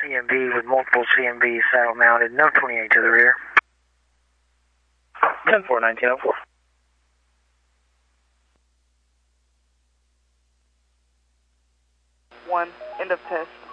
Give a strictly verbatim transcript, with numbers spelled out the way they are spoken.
C M B with multiple C M Bs saddle mounted, no twenty-eight to the rear. ten four, nineteen oh four. One, end of test.